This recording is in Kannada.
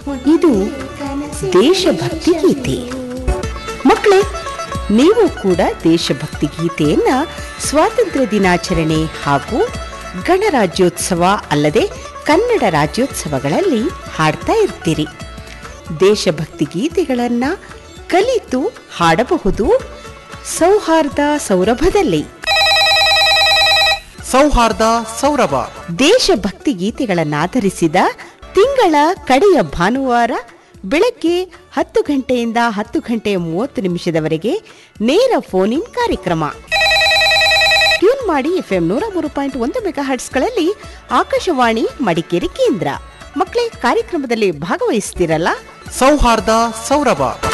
ಇದು ದೇಶಭಕ್ತಿ ಗೀತೆ. ಮಕ್ಕಳೇ, ನೀವು ಕೂಡ ದೇಶಭಕ್ತಿ ಗೀತೆಯನ್ನ ಸ್ವಾತಂತ್ರ್ಯ ದಿನಾಚರಣೆ ಹಾಗೂ ಗಣರಾಜ್ಯೋತ್ಸವ ಅಲ್ಲದೆ ಕನ್ನಡ ರಾಜ್ಯೋತ್ಸವಗಳಲ್ಲಿ ಹಾಡ್ತಾ ಇರ್ತೀರಿ. ದೇಶಭಕ್ತಿ ಗೀತೆಗಳನ್ನ ಕಲಿತು ಹಾಡಬಹುದು ಸೌಹಾರ್ದ ಸೌರಭದಲ್ಲಿ. ಸೌಹಾರ್ದ ಸೌರಭ ದೇಶಭಕ್ತಿ ಗೀತೆಗಳನ್ನಾಧರಿಸಿದ ತಿಂಗಳ ಕಡೆಯ ಭಾನುವಾರ ಬೆಳಗ್ಗೆ 10 ಗಂಟೆಯಿಂದ 10:30 ನೇರ ಫೋನ್ ಇನ್ ಕಾರ್ಯಕ್ರಮ. ಟ್ಯೂನ್ ಮಾಡಿ FM 103.1 ಮೆಗಾಹರ್ಟ್ಸ್ಗಳಲ್ಲಿ ಆಕಾಶವಾಣಿ ಮಡಿಕೇರಿ ಕೇಂದ್ರ. ಮಕ್ಕಳೇ, ಕಾರ್ಯಕ್ರಮದಲ್ಲಿ ಭಾಗವಹಿಸ್ತಿರಲ್ಲ? ಸೌಹಾರ್ದ ಸೌರಭ